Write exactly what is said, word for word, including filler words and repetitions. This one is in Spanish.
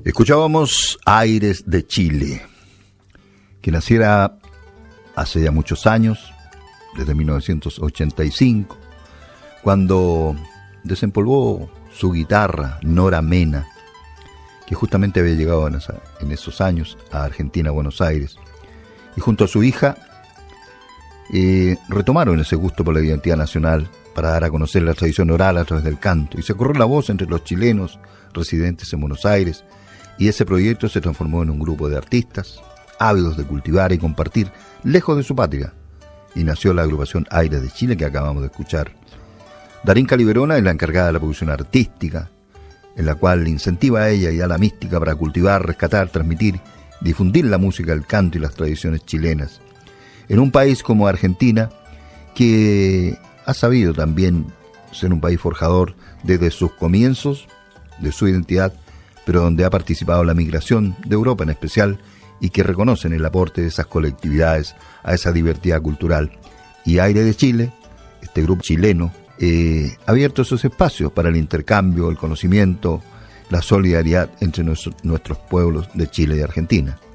Escuchábamos Aires de Chile, que naciera hace ya muchos años, desde mil novecientos ochenta y cinco, cuando desempolvó su guitarra Nora Mena, que justamente había llegado en, esa, en esos años a Argentina, a Buenos Aires, y junto a su hija eh, retomaron ese gusto por la identidad nacional para dar a conocer la tradición oral a través del canto, y se corrió la voz entre los chilenos residentes en Buenos Aires, y ese proyecto se transformó en un grupo de artistas ávidos de cultivar y compartir lejos de su patria, y nació la agrupación Aires de Chile, que acabamos de escuchar. Darín Caliberona es la encargada de la producción artística, en la cual incentiva a ella y a la mística para cultivar, rescatar, transmitir, difundir la música, el canto y las tradiciones chilenas, en un país como Argentina, que ha sabido también ser un país forjador desde sus comienzos, de su identidad, pero donde ha participado la migración de Europa en especial, y que reconocen el aporte de esas colectividades a esa diversidad cultural. Y Aire de Chile, este grupo chileno, eh, ha abierto esos espacios para el intercambio, el conocimiento, la solidaridad entre nuestros, nuestros pueblos de Chile y Argentina.